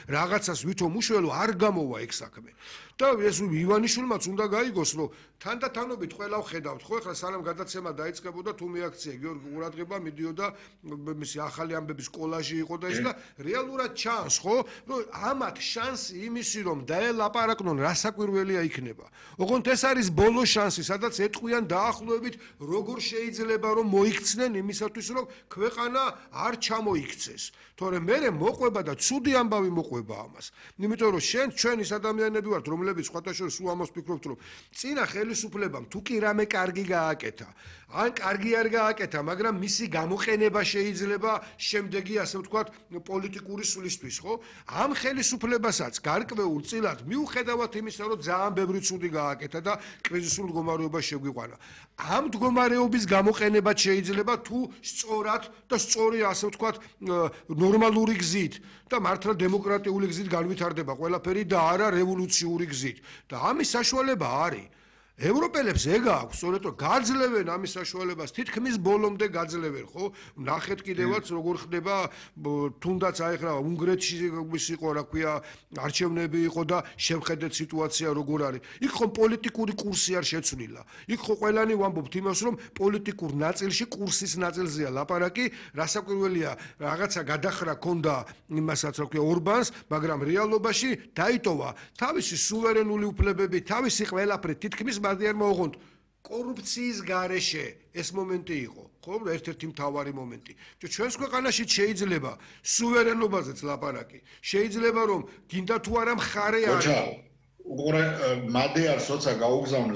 რაღაცას ვითომ უშველო არ გამოვა ეგ საქმე. და ეს ივანიშვილმაც უნდა გაიგოს, რომ თანდათანობით ყველა ვხედავთ, ხო, ეხლა სანამ გადაცემა დაიწყებოდა თუ მეაქცია გიორგი ყურადღება მიდიოდა მისი ახალი ამბების კოლაჟი იყო და ეს და რეალურად ჩანს, ხო, რომ ამათ შანსი იმისი რომ დაელაპარაკნონ რა საკვირველია იქნება. ოღონდ ეს არის ბოლო შანსი, სადაც ეტყვიან დაახლოებით როგორ შეიძლება რომ მოიქცნენ იმისათვის რომ ქვეყანა არ ჩამოიქცეს. თორემ მე მოყვება და ცუდი ამბავი მოყვება ამას. იმიტომ რომ ჩვენ ის ადამიანები ვართ, რომლებიც სხვათაშორის სულ ამას ვფიქრობთ, რომ წინა ხელისუფლებამ თუ კი რამე კარგი გააკეთა, ან კარგი არ გააკეთა, მაგრამ მისი გამოყენება შეიძლება შემდეგი, ასე ვთქვათ, პოლიტიკური სულისთვის, ხო? ამ ხელისუფლებასაც გარკვეულ წილად მიუხედავად იმისა, რომ ძალიან ბევრი ცუდი გააკეთა და კრიზისულ მდგომარეობაში შეგვიყვანა. ამ მდგომარეობის გამოყენებაც შეიძლება თუ სწორად და სწორი, ასე ვთქვათ, ნორმალური გზით და მართლა დემოკრატიული გზით განვითარდება ყველაფერი და არა რევოლუციური გზით. და ამის საშუალება არის. ევროპელებს ეგ აქვს, სწორედ რომ გაძლევენ ამის საშუალებას, თითქმის ბოლომდე გაძლევენ, ხო? ნახეთ კიდევაც როგორ ხდება, თუნდაც აი ხა უნგრეთში იყო, რა ქვია, არჩევნები იყო და შევხედეთ სიტუაცია როგორ არის. იქ ხომ პოლიტიკური კურსი არ შეცვლილა. იქ ხო ყველანი ვამბობთ იმას, რომ პოლიტიკურ ნაწილში, კურსის ნაწილზეა ლაპარაკი, რასაკვირველია, რაღაცა გადახრა ქონდა იმასაც, რა ქვია, ორბანს, მაგრამ რეალობაში დაიტოვა თავისი სუვერენული უფლებები, თავისი ყველაფერი თითქმის მადიარმა ოღონდ კორუფციის გარეშე ეს მომენტი იყო, ხო, ერთ-ერთი მთავარი მომენტი. ჩვენს ქვეყანაში შეიძლება სუვერენობაზეც ლაპარაკი, შეიძლება რომ გინდა თუ არა მხარე არის. უყურე, მადიარს როცა გაუგზავნეს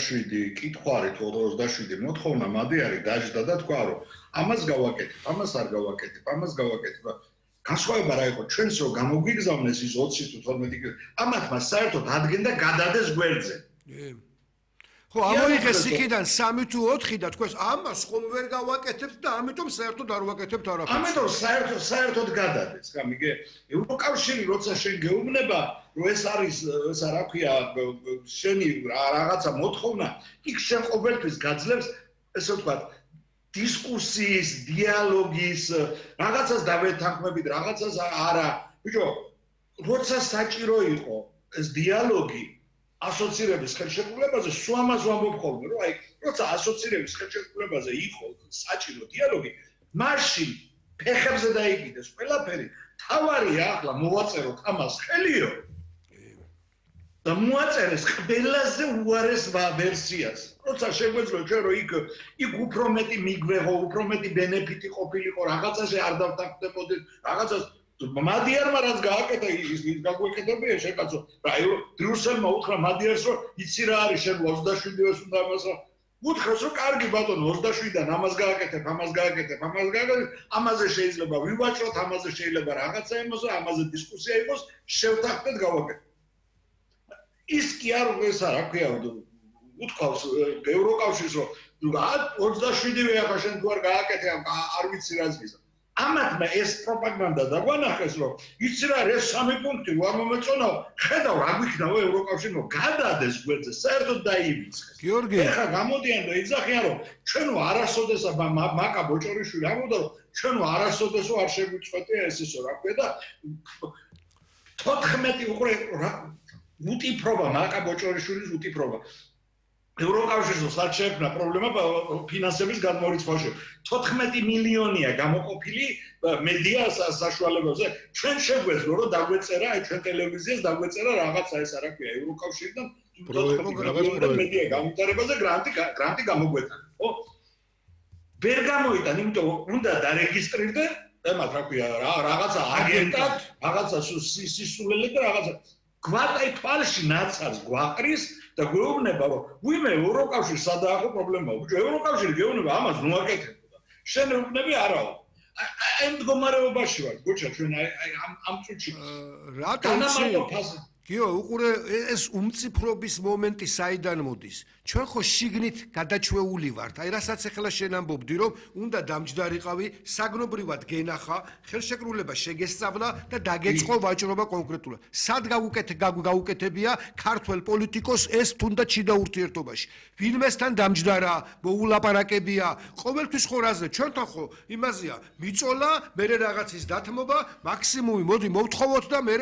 27 კითხვარი თუ 27 მოთხოვნა, მადიარი დაждდა და თქვა, რომ ამას გავაკეთებ, ამას არ გავაკეთებ, ამას გავაკეთებ. განსხვავება რა იყო, ჩვენს რო გამოგვიგზავნეს ის 20 თუ 12 ამათმა საერთოდ ადგენდა გადადეს გვერდზე. ხო, ამოიღეს იქიდან 3 თუ 4 და თქვენს ამას ხომ ვერ გავაკეთებთ და ამიტომ საერთოდ არ ვაკეთებთ არაფერს. ამიტომ საერთოდ გადადეს, გამიგე? ევროკავშირი როცა შენ გეუბნება, რომ ეს არის, ესა რა ქვია, შენი რაღაცა მოთხოვნა, იქ შენ ყოველთვის გაძლევს, ესე ვთქვათ, დისკუსიის, დიალოგის, რაღაცას დავეთანხმებით, რაღაცას არა. ბიჭო, როცა საჭირო იყო ეს დიალოგი ასოცირების ხელშეკრულებაზე, სულ ამას ვამბობ ხოლმე, რომ აი, როცა ასოცირების ხელშეკრულებაზე იყო საჭირო დიალოგი, მაშინ ფეხებზე დაიკიდეს ყველაფერი, თავარია ახლა მოვაწეროთ ამას ხელიო და მოაწერეს ყველაზე უარეს ვერსიას. როცა შეგვეძლო ჩვენ რომ იქ უფრო მეტი მიგვეღო, უფრო მეტი ბენეფიტი ყოფილიყო, რაღაცაზე არ დავთანხმდებოდეთ, რაღაცას მადიარმა რაც გააკეთა ის გაგვეკეთებია შეკაცო. რა ბრიუსელმა უთხრა მადიარს რომ იცი რა არის შენ 27-ს უნდა ამას უთხრას რომ კარგი ბატონო 27-დან ამას გააკეთებ, ამას გააკეთებ, ამას გააკეთებ, ამაზე შეიძლება ვივაჭროთ, ამაზე შეიძლება რაღაცა ემოსო, ამაზე დისკუსია იყოს, შევთანხმდეთ გავაკეთებ. ის კი არ ესა რა ქვია უთქვავს ევროკავშირს რომ 27-ვე ახლა შენ თუ არ გააკეთე არ ვიცი რა ზღის. ამათმა ეს პროპაგანდა დაგვანახეს რომ იცი რა ეს 3 პუნქტი არ მომეწონაო, ხედავ რა გვიქნაო ევროკავშირი რომ გადადეს გვერდზე, საერთოდ დაივიწყეს. გიორგი, ეხლა გამოდიან და იძახიან რომ ჩვენო არასოდეს მაკა ბოჭორიშვილი ამბობდა რომ ჩვენო არასოდესო არ შეგვიწყვეტია ეს ისო რა ქვია და 14 უყურე უტიფრობა მაკა ბოჭორიშვილის უტიფრობა ევროკავშირს რაც შეექმნა პრობლემა ფინანსების გადმორიცხვაში 14 მილიონია გამოყოფილი მედია საშუალებებზე ჩვენ შეგვეძლო რომ დაგვეწერა აი ჩვენ ტელევიზიას დაგვეწერა რაღაცა ეს არა ქვია ევროკავშირიდან 14 მილიონი მედია გამიტარებაზე გრანტი გამოგვეწანა ხო ვერ გამოიტან იმიტომ უნდა დარეგისტრირდე ემათ რა ქვია რაღაცა აგენტად რაღაცა სისულელე და რაღაცა გვატაი თვალში ნაცარს გვაყრის და გვეუბნება რომ ვიმე ევროკავშირს სადაახო პრობლემაა. ბიჭო, ევროკავშირი გეუბნება ამას ნუაკეთებდა. შენ ეუბნები არაო. აი მდგომარეობაში ვარ. გოჩა ჩვენ აი ამ წუთში რატომ გიო, უყურე ეს უმციფრობის მომენტი საიდან მოდის? ჩვენ ხო შიგნით გადაჩვეული ვართ. აი რასაც ახლა შენ ამბობდი, რომ უნდა დამჯდარიყავი, საგნობრივად გენახა, ხელშეკრულება შეგესწავლა და დაგეწყო ვაჭრობა კონკრეტულად. სად გაუკეთებია ქართველ პოლიტიკოს ეს თუნდაც შიდა ურთიერთობაში. ვინმესთან დამჯდარა, მოულაპარაკებია, ყოველთვის ხო რაზე, ჩვენთან ხო იმაზეა, მიწოლა, მერე რაღაცის დათმობა, მაქსიმუმი მოდი მოვთხოვოთ და მერე